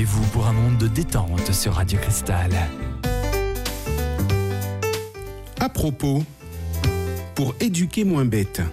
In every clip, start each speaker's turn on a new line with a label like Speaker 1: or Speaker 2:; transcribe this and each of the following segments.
Speaker 1: Et vous pour un monde de détente sur Radio Cristal.
Speaker 2: À propos, pour éduquer moins bête.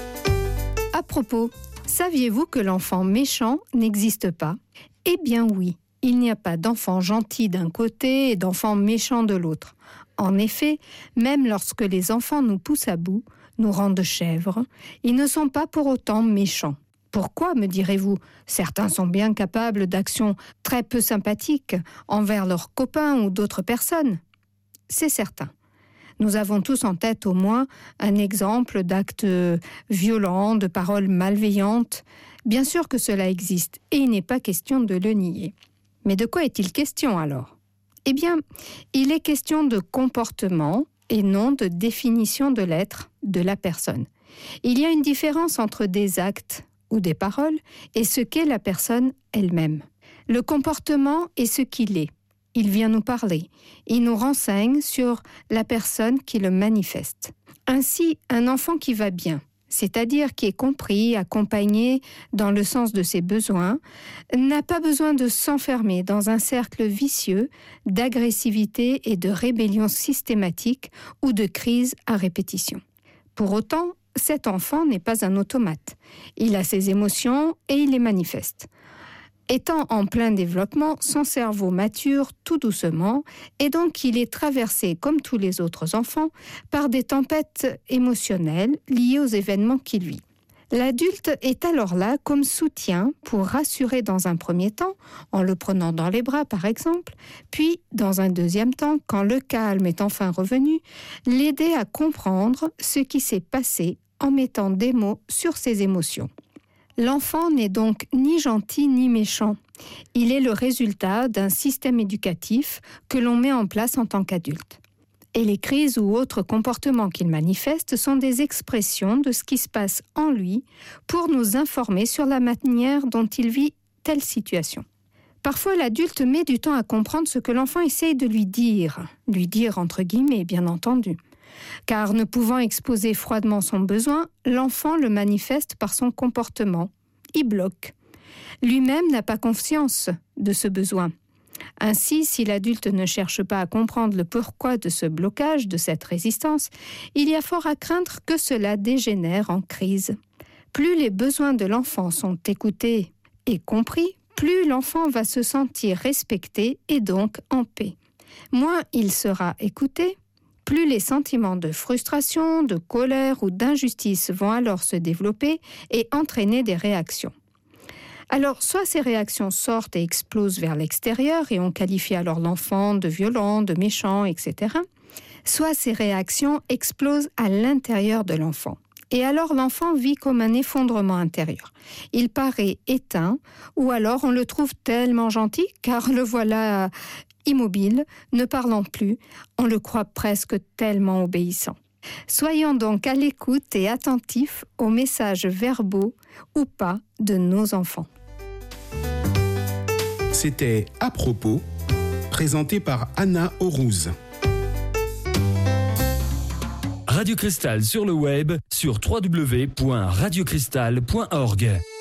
Speaker 3: À propos, saviez-vous que l'enfant méchant n'existe pas ? Eh bien oui, il n'y a pas d'enfant gentil d'un côté et d'enfant méchant de l'autre. En effet, même lorsque les enfants nous poussent à bout, nous rendent chèvres, ils ne sont pas pour autant méchants. Pourquoi, me direz-vous ? Certains sont bien capables d'actions très peu sympathiques envers leurs copains ou d'autres personnes. C'est certain. Nous avons tous en tête au moins un exemple d'actes violents, de paroles malveillantes. Bien sûr que cela existe et il n'est pas question de le nier. Mais de quoi est-il question alors ? Eh bien, il est question de comportement et non de définition de l'être de la personne. Il y a une différence entre des actes ou des paroles et ce qu'est la personne elle-même. Le comportement est ce qu'il est. Il vient nous parler. Il nous renseigne sur la personne qui le manifeste. Ainsi, un enfant qui va bien, c'est-à-dire qui est compris, accompagné dans le sens de ses besoins, n'a pas besoin de s'enfermer dans un cercle vicieux d'agressivité et de rébellion systématique ou de crise à répétition. Pour autant, cet enfant n'est pas un automate. Il a ses émotions et il les manifeste. Étant en plein développement, son cerveau mature tout doucement et donc il est traversé, comme tous les autres enfants, par des tempêtes émotionnelles liées aux événements qu'il vit. L'adulte est alors là comme soutien pour rassurer dans un premier temps, en le prenant dans les bras par exemple, puis dans un deuxième temps, quand le calme est enfin revenu, l'aider à comprendre ce qui s'est passé en mettant des mots sur ses émotions. L'enfant n'est donc ni gentil ni méchant. Il est le résultat d'un système éducatif que l'on met en place en tant qu'adulte. Et les crises ou autres comportements qu'il manifeste sont des expressions de ce qui se passe en lui pour nous informer sur la manière dont il vit telle situation. Parfois, l'adulte met du temps à comprendre ce que l'enfant essaye de lui dire entre guillemets, bien entendu. Car ne pouvant exposer froidement son besoin, l'enfant le manifeste par son comportement. Il bloque. Lui-même n'a pas conscience de ce besoin. Ainsi, si l'adulte ne cherche pas à comprendre le pourquoi de ce blocage, de cette résistance, il y a fort à craindre que cela dégénère en crise. Plus les besoins de l'enfant sont écoutés et compris, plus l'enfant va se sentir respecté et donc en paix. Moins il sera écouté, plus les sentiments de frustration, de colère ou d'injustice vont alors se développer et entraîner des réactions. Alors, soit ces réactions sortent et explosent vers l'extérieur et on qualifie alors l'enfant de violent, de méchant, etc. Soit ces réactions explosent à l'intérieur de l'enfant. Et alors l'enfant vit comme un effondrement intérieur. Il paraît éteint ou alors on le trouve tellement gentil car le voilà immobile, ne parlant plus, on le croit presque tellement obéissant. Soyons donc à l'écoute et attentifs aux messages verbaux ou pas de nos enfants.
Speaker 2: C'était À propos, présenté par Anna Aurouz.
Speaker 1: Radio Cristal sur le web sur www.radiocristal.org.